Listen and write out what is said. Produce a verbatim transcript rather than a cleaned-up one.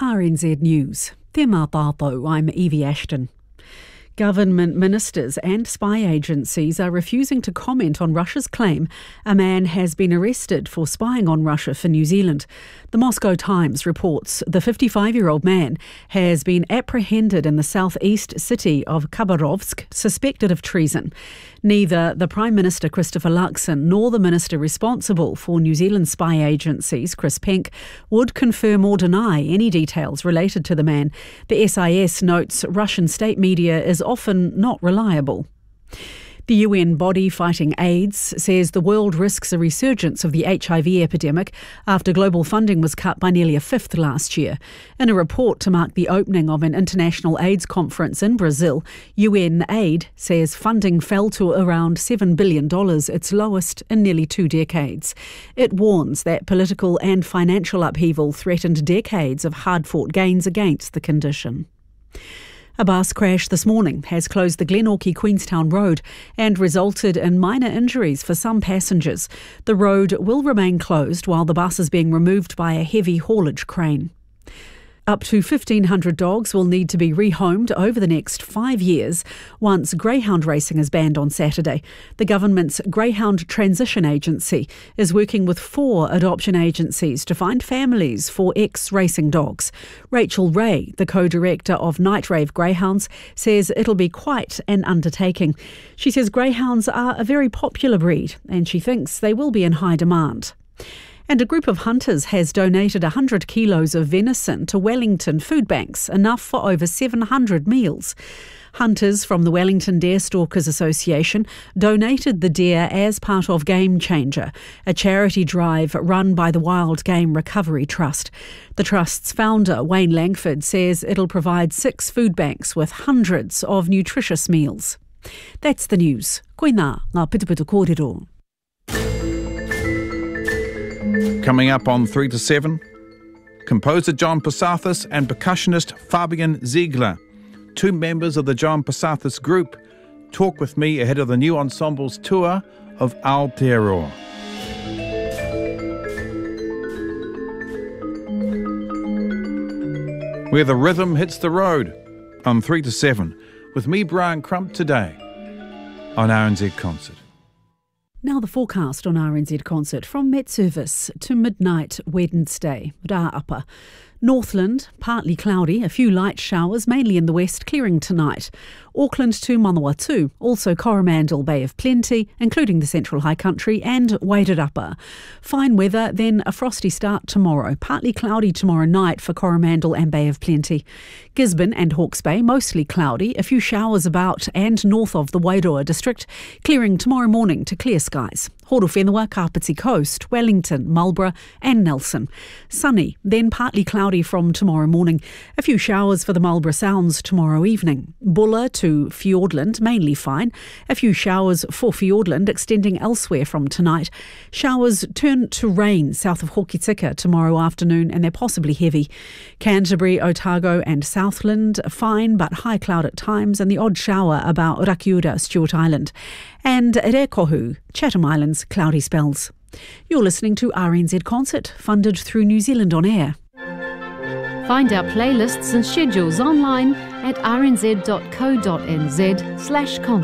R N Z News. Te mā tātou, I'm Evie Ashton. Government ministers and spy agencies are refusing to comment on Russia's claim a man has been arrested for spying on Russia for New Zealand. The Moscow Times reports the fifty-five-year-old man has been apprehended in the southeast city of Khabarovsk, suspected of treason. Neither the Prime Minister Christopher Luxon nor the minister responsible for New Zealand spy agencies, Chris Penk, would confirm or deny any details related to the man. The S I S notes Russian state media is often not reliable. The U N body fighting AIDS says the world risks a resurgence of the H I V epidemic after global funding was cut by nearly a fifth last year. In a report to mark the opening of an international AIDS conference in Brazil, U N Aid says funding fell to around seven billion dollars, its lowest in nearly two decades. It warns that political and financial upheaval threatened decades of hard-fought gains against the condition. A bus crash this morning has closed the Glenorchy-Queenstown road and resulted in minor injuries for some passengers. The road will remain closed while the bus is being removed by a heavy haulage crane. Up to fifteen hundred dogs will need to be rehomed over the next five years once greyhound racing is banned on Saturday. The government's Greyhound Transition Agency is working with four adoption agencies to find families for ex-racing dogs. Rachel Ray, the co-director of Night Rave Greyhounds, says it'll be quite an undertaking. She says greyhounds are a very popular breed and she thinks they will be in high demand. And a group of hunters has donated one hundred kilos of venison to Wellington food banks, enough for over seven hundred meals. Hunters from the Wellington Deer Stalkers Association donated the deer as part of Game Changer, a charity drive run by the Wild Game Recovery Trust. The Trust's founder, Wayne Langford, says it'll provide six food banks with hundreds of nutritious meals. That's the news. Koe nā, ngā pitupitu kōrero. Coming up on three to seven, composer John Passathis and percussionist Fabian Ziegler, two members of the John Passathis group, talk with me ahead of the new ensemble's tour of Aotearoa. Where the rhythm hits the road on three to seven, with me, Brian Crump, today on R N Z Concert. Now the forecast on R N Z Concert from Met Service to midnight Wednesday. Rā upper. Northland, partly cloudy, a few light showers, mainly in the west, clearing tonight. Auckland to Manawatu, also Coromandel Bay of Plenty, including the Central High Country, and Wairarapa. Fine weather, then a frosty start tomorrow. Partly cloudy tomorrow night for Coromandel and Bay of Plenty. Gisborne and Hawke's Bay, mostly cloudy, a few showers about and north of the Wairoa district, clearing tomorrow morning to clear skies. Horowhenua, Kapiti Coast, Wellington, Marlborough and Nelson. Sunny, then partly cloudy from tomorrow morning. A few showers for the Marlborough Sounds tomorrow evening. Bulla to Fiordland, mainly fine. A few showers for Fiordland extending elsewhere from tonight. Showers turn to rain south of Hokitika tomorrow afternoon and they're possibly heavy. Canterbury, Otago and Southland, fine but high cloud at times and the odd shower about Rakiura, Stewart Island. And Rekohu, Chatham Islands, cloudy spells. You're listening to R N Z Concert, funded through New Zealand On Air. Find our playlists and schedules online at r n z dot co dot n z slash concert.